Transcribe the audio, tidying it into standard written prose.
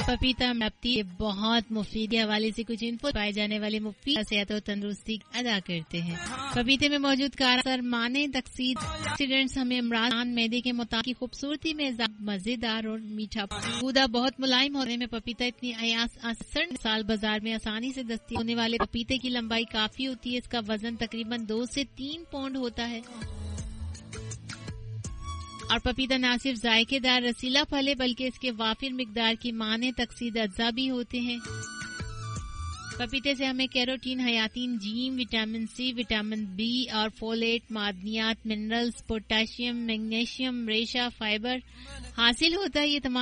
पपीता में बहुत मुफीद के हवाले से कुछ इनपुट पाए जाने वाले मुफीद सेहत और तंदुरुस्ती अदा करते हैं। पपीते में मौजूद कारगर माने तकसीद एक्सीडेंट्स हमें इमरान मैदे के मुताबिक खूबसूरती में मजेदार और मीठा गूदा बहुत मुलायम होने में पपीता इतनी आसान साल बाजार में आसानी से दस्ती होने वाले पपीते की लंबाई काफी होती है। इसका वजन तकरीबन 2 से 3 पाउंड होता है और पपीता न सिर्फ जायकेदार रसीला फल है बल्कि इसके वाफिर मिकदार की माने तकसीद अज्जा भी होते हैं। पपीते से हमें carotene, हयातीन, gym, vitamin C, vitamin B और फोलेट, मादनियात, मिनरल्स, पोटेशियम, मैग्नीशियम, रेशा, फाइबर हासिल होता है। ये तमाम